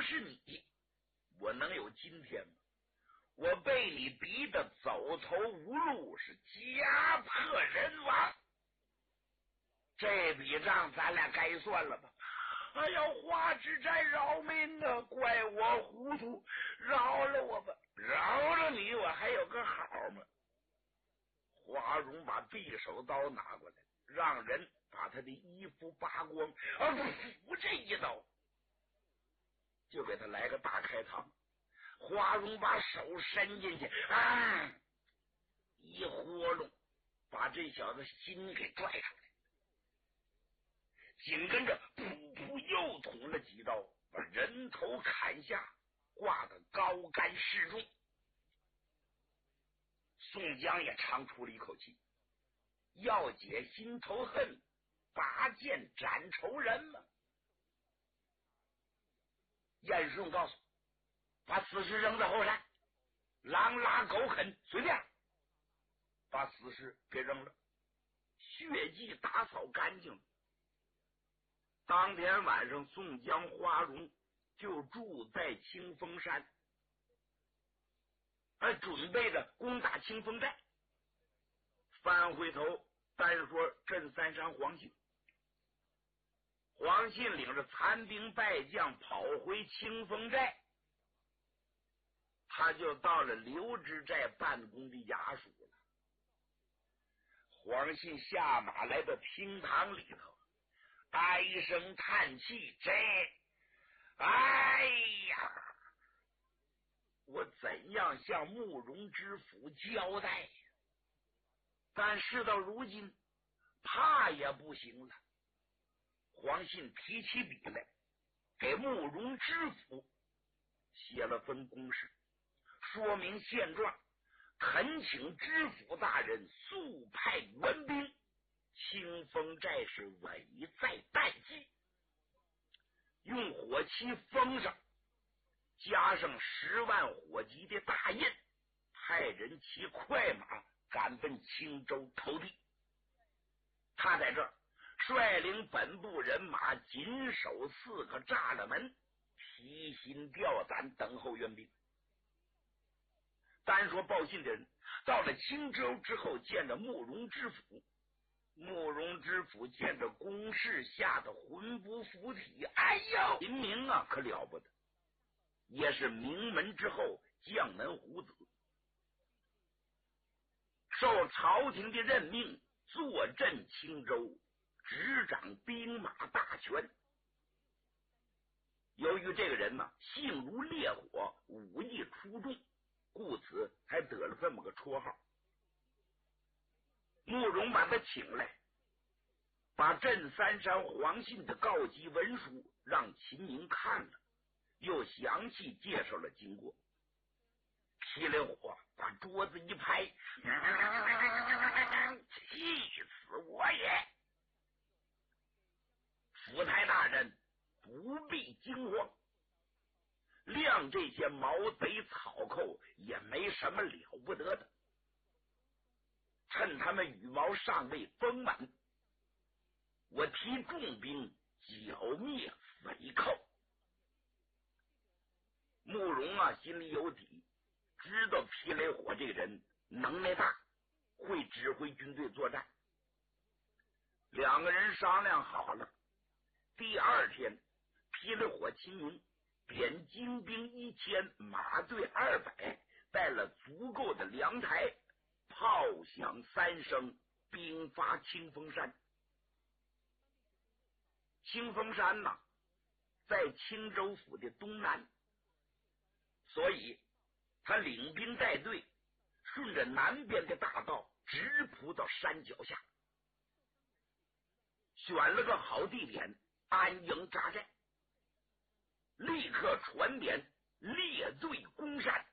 不是你，我能有今天吗？我被你逼得走投无路，是家破人亡，这笔账咱俩该算了吧？哎呀，花枝寨饶命啊！怪我糊涂，饶了我吧！饶了你，我还有个好吗？华容把匕首刀拿过来，让人把他的衣服扒光，扶这一刀，就给他来个大开膛。华容把手伸进去，一豁弄，把这小子心给拽出来，紧跟着噗噗又捅了几刀，把人头砍下，挂得高干示众。宋江也长出了一口气，要解心头恨，拔剑斩仇人嘛。燕顺告诉把死尸扔在后山，狼拉狗啃，随便把死尸给扔了，血迹打扫干净了。当天晚上，宋江、花荣就住在清风山，还准备着攻打清风寨。翻回头单说镇三山黄信，黄信领着残兵败将跑回清风寨，他就到了刘知寨办公的衙署了。黄信下马来到厅堂里头，哀声叹气，哎呀，我怎样向慕容知府交代呀？但事到如今，怕也不行了。黄信提起笔来，给慕容知府写了封公事，说明现状，恳请知府大人速派援兵，清风寨是危在旦夕，用火漆封上，加上10万火急的大印，派人骑快马赶奔青州投递。他在这儿率领本部人马紧守4个栅栏门，提心吊胆等候援兵。单说报信的人到了青州之后，见着慕容知府，慕容知府见着公事，吓得魂不附体。哎呦，秦明啊，可了不得，也是名门之后，将门虎子，受朝廷的任命，坐镇青州，执掌兵马大权。由于这个人呢，性如烈火，武艺出众，故此还得了这么个绰号。慕容把他请来，把镇三山黄信的告急文书让秦明看了，又详细介绍了经过。霹雳火把桌子一拍，气死我也！府台大人不必惊慌，谅这些毛贼草寇也没什么了不得的，趁他们羽毛尚未丰满，我提重兵剿灭匪寇。慕容啊，心里有底，知道霹雳火这个人能耐大，会指挥军队作战。2个人商量好了，第2天，霹雳火秦明点精兵1000，马队200，带了足够的粮台，炮响3声，兵发清风山。清风山呢，在青州府的东南，所以他领兵带队，顺着南边的大道直扑到山脚下，选了个好地点安营扎寨，立刻传点列队攻山。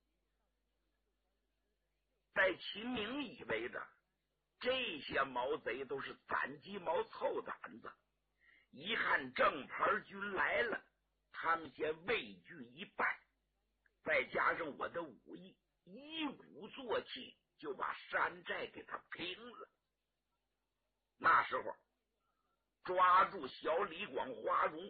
在秦明以为的这些毛贼都是攒鸡毛凑胆子，一看正牌军来了，他们先畏惧一半，再加上我的武艺，一鼓作气就把山寨给他平了。那时候抓住小李广、花荣，